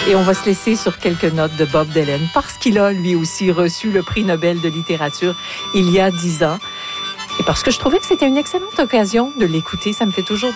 Et on va se laisser sur quelques notes de Bob Dylan parce qu'il a lui aussi reçu le prix Nobel de littérature il y a 10 ans. Et parce que je trouvais que c'était une excellente occasion de l'écouter. Ça me fait toujours